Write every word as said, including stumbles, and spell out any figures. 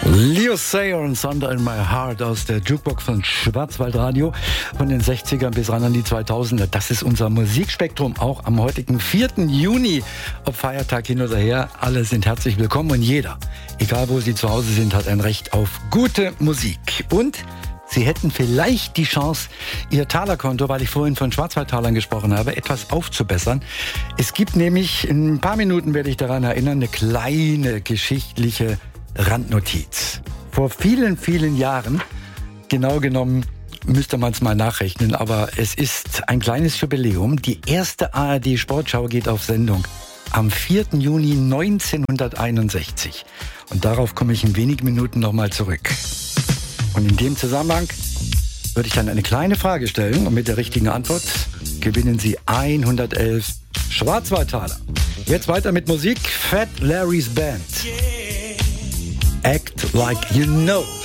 Leo Sayer und Thunder in My Heart aus der Jukebox von Schwarzwaldradio von den sechzigern bis ran an die zweitausender. Das ist unser Musikspektrum, auch am heutigen vierten Juni. Ob Feiertag hin oder her, alle sind herzlich willkommen und jeder, egal wo Sie zu Hause sind, hat ein Recht auf gute Musik. Und Sie hätten vielleicht die Chance, Ihr Talerkonto, weil ich vorhin von Schwarzwaldtalern gesprochen habe, etwas aufzubessern. Es gibt nämlich, in ein paar Minuten werde ich daran erinnern, eine kleine geschichtliche Randnotiz. Vor vielen, vielen Jahren, genau genommen müsste man es mal nachrechnen, aber es ist ein kleines Jubiläum. Die erste A R D-Sportschau geht auf Sendung am vierten Juni neunzehnhunderteinundsechzig. Und darauf komme ich in wenigen Minuten nochmal zurück. Und in dem Zusammenhang würde ich dann eine kleine Frage stellen und mit der richtigen Antwort gewinnen Sie hundertelf Schwarzwaldtaler. Jetzt weiter mit Musik. Fat Larry's Band. Act Like You Know.